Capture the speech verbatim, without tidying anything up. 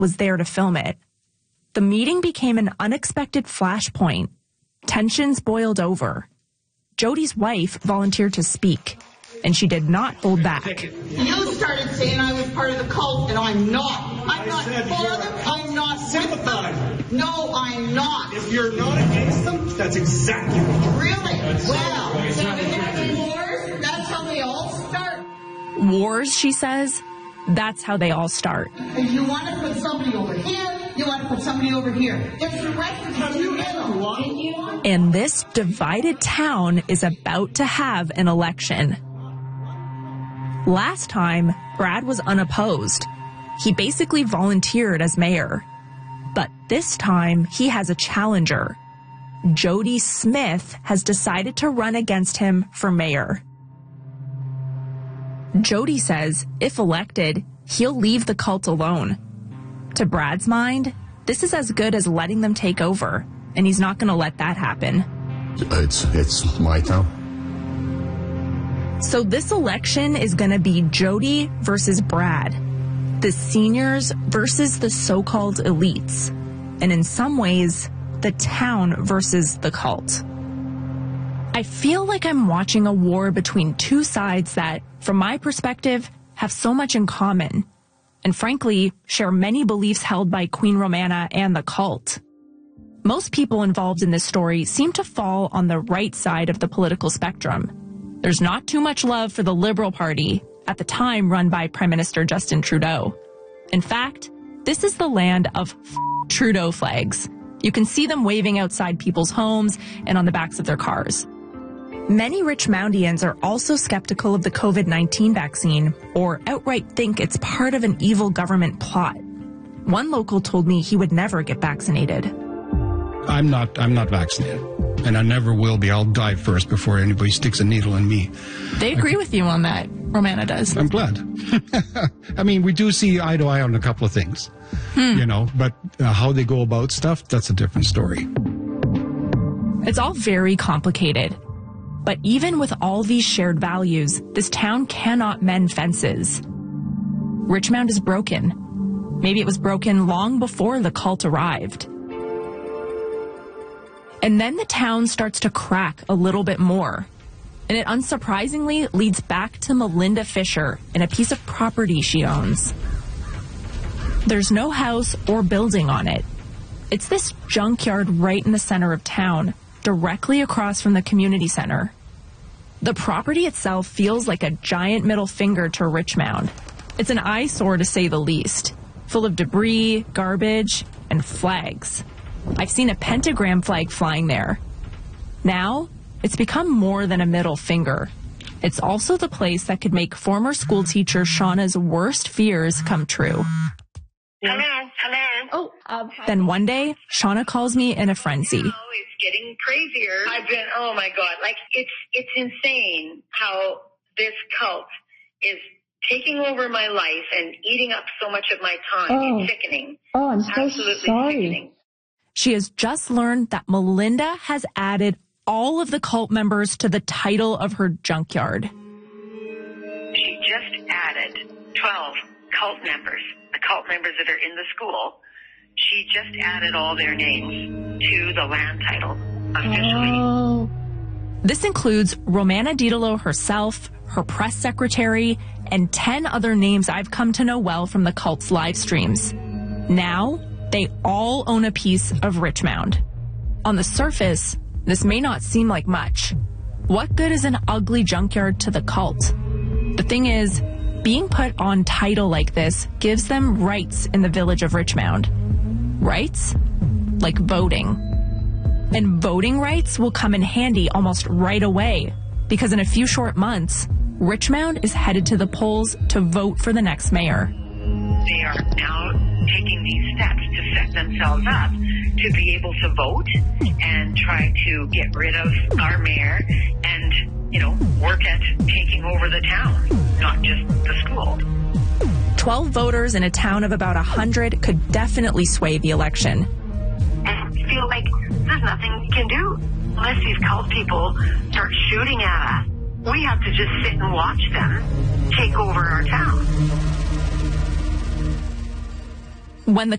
was there to film it. The meeting became an unexpected flashpoint. Tensions boiled over. Jody's wife volunteered to speak, and she did not hold back. You started saying I was part of the cult, and I'm not. I'm not for them. I'm not sympathize. No, I'm not. If you're not against them, that's exactly what. Really? Well, so there wars. That's how they all start. Wars, she says. That's how they all start. If you want to put somebody over here, you want to put somebody over here. It's the rest of you middle. And this divided town is about to have an election. Last time, Brad was unopposed. He basically volunteered as mayor. But this time, he has a challenger. Jody Smith has decided to run against him for mayor. Jody says if elected, he'll leave the cult alone. To Brad's mind, this is as good as letting them take over, and he's not going to let that happen. It's, it's my town. So this election is going to be Jody versus Brad, the seniors versus the so-called elites, and in some ways, the town versus the cult. I feel like I'm watching a war between two sides that, from my perspective, have so much in common, and frankly, share many beliefs held by Queen Romana and the cult. Most people involved in this story seem to fall on the right side of the political spectrum. There's not too much love for the Liberal Party, at the time run by Prime Minister Justin Trudeau. In fact, this is the land of f- Trudeau flags. You can see them waving outside people's homes and on the backs of their cars. Many Richmoundians are also skeptical of the COVID nineteen vaccine or outright think it's part of an evil government plot. One local told me he would never get vaccinated. I'm not, I'm not vaccinated, and I never will be. I'll die first before anybody sticks a needle in me. They agree with you on that. Romana does. I'm glad. I mean, we do see eye to eye on a couple of things, hmm. you know, but uh, how they go about stuff, that's a different story. It's all very complicated. But even with all these shared values, this town cannot mend fences. Richmond is broken. Maybe it was broken long before the cult arrived. And then the town starts to crack a little bit more. And it unsurprisingly leads back to Melinda Fisher and a piece of property she owns. There's no house or building on it. It's this junkyard right in the center of town, directly across from the community center. The property itself feels like a giant middle finger to Richmond. It's an eyesore to say the least, full of debris, garbage, and flags. I've seen a pentagram flag flying there. Now, it's become more than a middle finger. It's also the place that could make former school teacher Shauna's worst fears come true. Hello, hello. Oh, um, then one day, Shauna calls me in a frenzy. Oh, it's getting crazier. I've been, oh my God, like it's it's insane how this cult is taking over my life and eating up so much of my time. Oh. It's sickening. Oh, I'm so Absolutely sorry. Sickening. She has just learned that Melinda has added all of the cult members to the title of her junkyard. She just added twelve cult members, the cult members that are in the school. She just added all their names to the land title officially. Oh. This includes Romana Didelot herself, her press secretary, and ten other names I've come to know well from the cult's live streams. Now, they all own a piece of Richmond. On the surface, this may not seem like much. What good is an ugly junkyard to the cult? The thing is, being put on title like this gives them rights in the village of Richmond. Rights? Like voting. And voting rights will come in handy almost right away, because in a few short months, Richmond is headed to the polls to vote for the next mayor. They are now taking these steps to set themselves up to be able to vote and try to get rid of our mayor and, you know, work at taking over the town, not just the school. Twelve voters in a town of about a hundred could definitely sway the election. I feel like there's nothing we can do unless these cult people start shooting at us. We have to just sit and watch them take over our town. When the